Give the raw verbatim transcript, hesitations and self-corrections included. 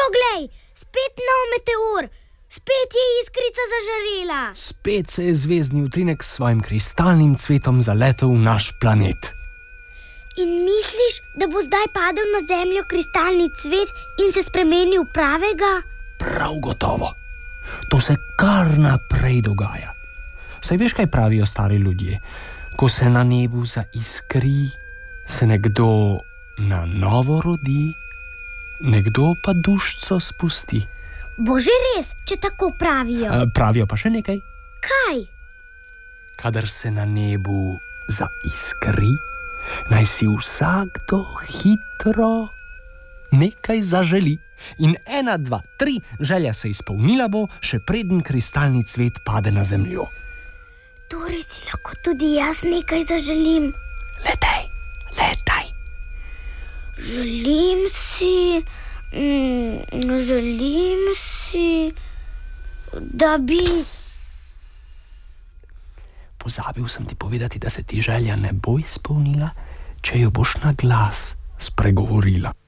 Poglej, spet nov meteor, spet je iskrica zažarela. Spet se je zvezdni utrinek s svojim kristalnim cvetom zaletel v naš planet. In misliš, da bo zdaj padel na Zemljo kristalni cvet in se spremenil v pravega? Prav gotovo. To se kar naprej dogaja. Saj veš, kaj pravijo stari ljudje? Ko se na nebu zaiskri, se nekdo na novo rodi, nekdo pa dušico spusti. Bo že res, če tako pravijo. E, pravijo pa še nekaj. Kaj? Kadar se na nebu zaiskri, naj si vsakdo hitro nekaj zaželi. In ena, dva, tri, želja se izpolnila bo, še preden kristalni cvet pade na zemljo. Torej si lahko tudi jaz nekaj zaželim. Letaj, letaj. Želim si, mm, želim si, da bi... Psst. Pozabil sem ti povedati, da se ti želja ne bo izpolnila, če jo boš na glas spregovorila.